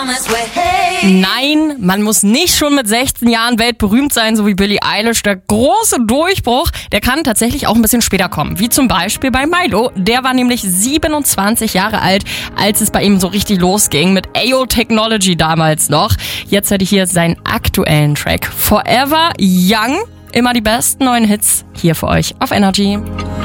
Nein, man muss nicht schon mit 16 Jahren weltberühmt sein, so wie Billie Eilish. Der große Durchbruch, der kann tatsächlich auch ein bisschen später kommen. Wie zum Beispiel bei Milo. Der war nämlich 27 Jahre alt, als es bei ihm so richtig losging mit AO Technology damals noch. Jetzt hätte ich hier seinen aktuellen Track Forever Young. Immer die besten neuen Hits hier für euch auf Energy.